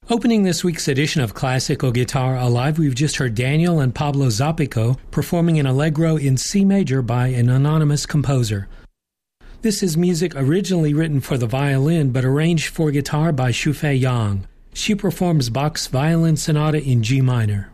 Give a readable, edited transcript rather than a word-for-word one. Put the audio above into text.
Opening this week's edition of Classical Guitar Alive, we've just heard Daniel and Pablo Zapico performing an Allegro in C major by an anonymous composer. This is music originally written for the violin but arranged for guitar by Shufei Yang. She performs Bach's Violin Sonata in G minor.